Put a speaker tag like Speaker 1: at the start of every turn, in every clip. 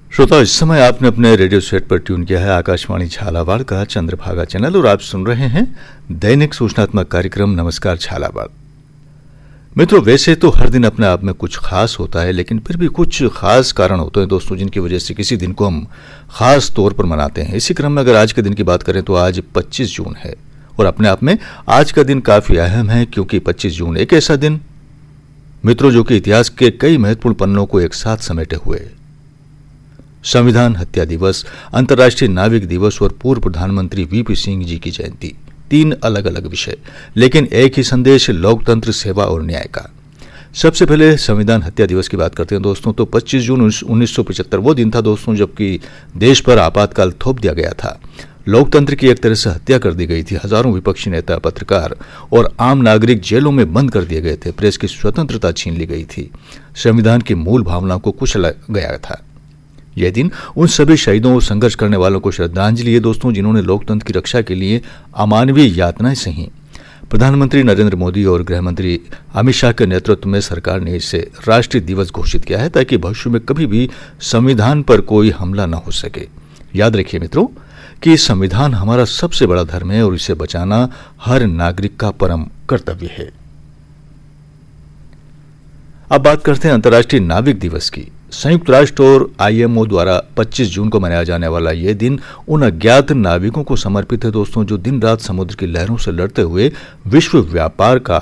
Speaker 1: श्रोता, इस समय आपने अपने रेडियो सेट पर ट्यून किया है आकाशवाणी झालावाड़ का चंद्रभागा चैनल और आप सुन रहे हैं दैनिक सूचनात्मक कार्यक्रम नमस्कार झालावाड़। मित्रों, वैसे तो हर दिन अपने आप में कुछ खास होता है, लेकिन फिर भी कुछ खास कारण होते हैं दोस्तों, जिनकी वजह से किसी दिन को हम खास तौर पर मनाते हैं। इसी क्रम में अगर आज के दिन की बात करें तो आज 25 जून है और अपने आप में आज का दिन काफी अहम है, क्योंकि 25 जून एक ऐसा दिन मित्रों जो कि इतिहास के कई महत्वपूर्ण पन्नों को एक साथ समेटे हुए। संविधान हत्या दिवस, अंतर्राष्ट्रीय नाविक दिवस और पूर्व प्रधानमंत्री वीपी सिंह जी की जयंती, तीन अलग अलग विषय लेकिन एक ही संदेश, लोकतंत्र, सेवा और न्याय का। सबसे पहले संविधान हत्या दिवस की बात करते हैं दोस्तों। तो 25 जून 1975 वो दिन था दोस्तों जबकि देश पर आपातकाल थोप दिया गया था। लोकतंत्र की एक तरह से हत्या कर दी गई थी। हजारों विपक्षी नेता, पत्रकार और आम नागरिक जेलों में बंद कर दिए गए थे। प्रेस की स्वतंत्रता छीन ली गई थी। संविधान की मूल भावनाओं को कुचला गया था। यह दिन उन सभी शहीदों और संघर्ष करने वालों को श्रद्धांजलि है दोस्तों, जिन्होंने लोकतंत्र की रक्षा के लिए अमानवीय यातनाएं सही। प्रधानमंत्री नरेंद्र मोदी और गृह मंत्री अमित शाह के नेतृत्व में सरकार ने इसे राष्ट्रीय दिवस घोषित किया है, ताकि भविष्य में कभी भी संविधान पर कोई हमला न हो सके। याद रखिए मित्रों कि संविधान हमारा सबसे बड़ा धर्म है और इसे बचाना हर नागरिक का परम कर्तव्य है। अब बात करते हैं अंतर्राष्ट्रीय नाविक दिवस की। संयुक्त राष्ट्र और आईएमओ द्वारा 25 जून को मनाया जाने वाला यह दिन उन अज्ञात नाविकों को समर्पित है दोस्तों, जो दिन रात समुद्र की लहरों से लड़ते हुए विश्व व्यापार का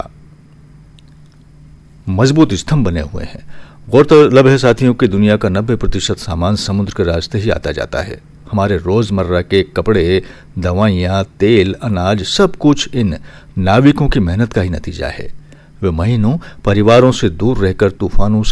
Speaker 1: मजबूत स्तंभ बने हुए हैं। गौरतलब है साथियों कि दुनिया का 90% सामान समुद्र के रास्ते ही आता जाता है। हमारे रोजमर्रा के कपड़े, दवाइयां, तेल, अनाज, सब कुछ इन नाविकों की मेहनत का ही नतीजा है। वे महीनों परिवारों से दूर रहकर तूफानों,